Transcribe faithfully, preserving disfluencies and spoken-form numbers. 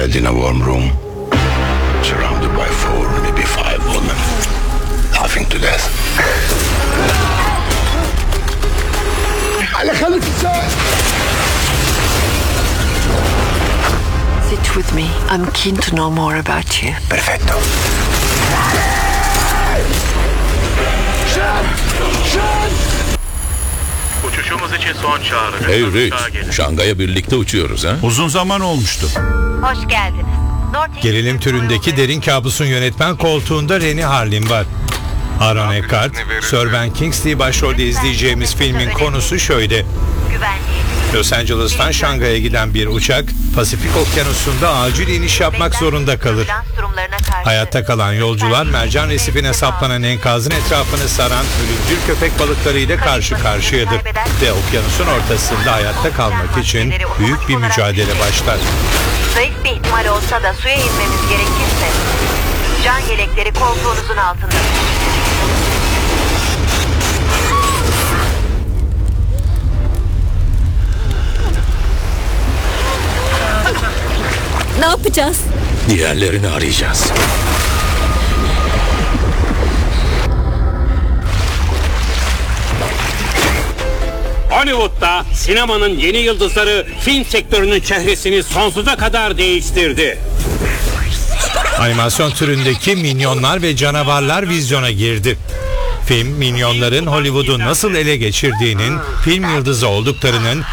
held in a warm room, surrounded by four, maybe five women, laughing to death. Sit with me. I'm keen to know more about you. Perfetto. Uçuşumuz için son çağrı. Hey Lütfen Rich, uçağa gelin. Şangay'a birlikte uçuyoruz ha? Uzun zaman olmuştu. Hoş geldiniz. North Gerilim türündeki derin kabusun yönetmen koltuğunda Rennie Harlin var. Aaron Eckhart, Sir Ben Kingsley başrolde izleyeceğimiz filmin konusu şöyle. güvenliği. Los Angeles'tan Şangay'a giden bir uçak, Pasifik Okyanusu'nda acil iniş yapmak zorunda kalır. Ambulans durumlarına karşı- Hayatta kalan yolcular mercan resifine saplanan enkazın etrafını saran ölümcül köpek balıklarıyla karşı karşıyadır ve okyanusun ortasında hayatta kalmak için büyük bir mücadele başlar. Zayıf bir ihtimal olsa da suya inmemiz gerekirse can yelekleri koltuğunuzun altında. Ne yapacağız? Diğerlerini arayacağız. Hollywood'da sinemanın yeni yıldızları film sektörünün çehresini sonsuza kadar değiştirdi. Animasyon türündeki minyonlar ve canavarlar vizyona girdi. Film, minyonların Hollywood'u nasıl ele geçirdiğinin, film yıldızı olduklarının